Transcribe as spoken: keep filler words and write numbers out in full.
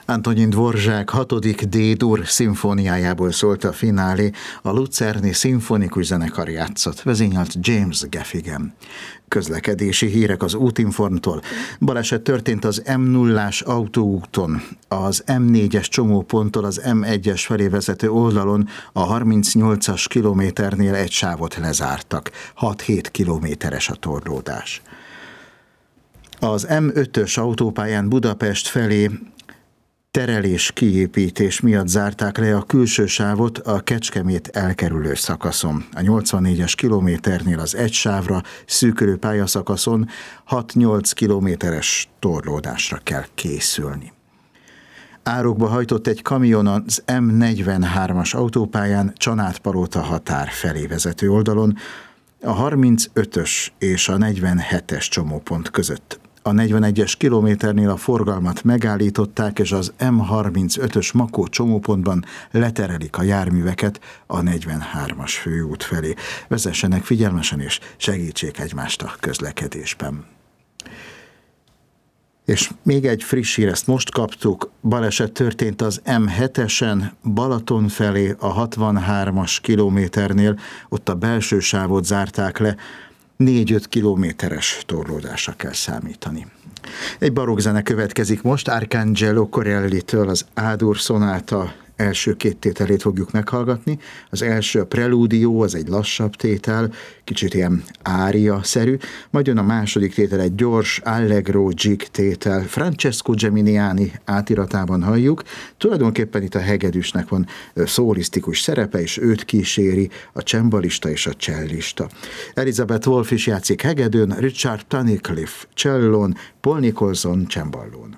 Antonin Dvorak hatodik D-dur szimfóniájából szólt a finálé, a Lucerni Szimfonikus Zenekar játszott, vezényelt James Gaffigan. Közlekedési hírek az Útinformtól. Baleset történt az M nullás autóúton, az M négyes csomóponttól az M egyes felé vezető oldalon a harmincnyolcas kilométernél egy sávot lezártak. hat-hét kilométeres a torlódás. Az M ötös autópályán Budapest felé terelés kiépítés miatt zárták le a külső sávot a Kecskemét elkerülő szakaszon. A nyolcvannégyes kilométernél az egy sávra szűkülő pályaszakaszon hat-nyolc kilométeres torlódásra kell készülni. Árokba hajtott egy kamion az M negyvenhármas autópályán Csanádpalota határ felé vezető oldalon, a harmincötös és a negyvenhetes csomópont között. A negyvenegyes kilométernél a forgalmat megállították, és az M harmincötös Makó csomópontban leterelik a járműveket a negyvenhármas főút felé. Vezessenek figyelmesen és segítsék egymást a közlekedésben. És még egy friss hír, ezt most kaptuk, baleset történt az M hetesen Balaton felé a hatvanhármas kilométernél, ott a belső sávot zárták le, négy-öt kilométeres torlódásra kell számítani. Egy barokkzene következik most, Arcangelo Corelli-től az A-dur szonáta első két tételét fogjuk meghallgatni. Az első a Preludio, az egy lassabb tétel, kicsit ilyen ária-szerű, majd jön a második tétel, egy gyors Allegro jig tétel, Francesco Geminiani átiratában halljuk. Tulajdonképpen itt a hegedűsnek van szólisztikus szerepe, és őt kíséri a csembalista és a csellista. Elizabeth Wolff is játszik hegedűn, Richard Tunnicliffe csellón, Paul Nicholson csemballón.